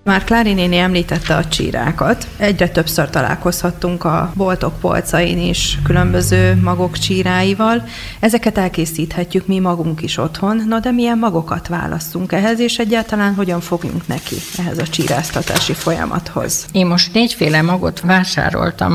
Már Klári néni említette a csírákat. Egyre többször találkozhattunk a boltok polcain is különböző magok csíráival. Ezeket elkészíthetjük mi magunk is otthon, de milyen magokat válasszunk ehhez, és egyáltalán hogyan fogjunk neki ehhez a csíráztatási folyamathoz? Én most 4 féle magot vásároltam